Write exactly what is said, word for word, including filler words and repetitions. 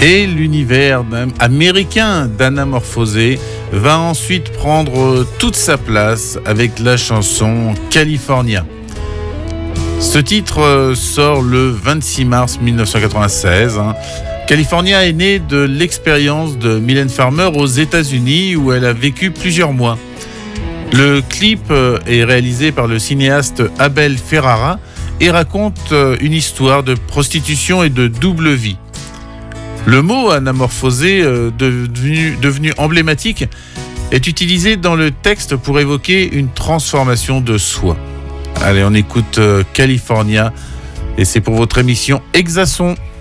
Et l'univers américain d'Anamorphosé va ensuite prendre toute sa place avec la chanson California. Ce titre sort le vingt-six mars mille neuf cent quatre-vingt-seize. California est né de l'expérience de Mylène Farmer aux États-Unis où elle a vécu plusieurs mois. Le clip est réalisé par le cinéaste Abel Ferrara et raconte une histoire de prostitution et de double vie. Le mot anamorphosé, devenu, devenu emblématique, est utilisé dans le texte pour évoquer une transformation de soi. Allez, on écoute California et c'est pour votre émission Exason.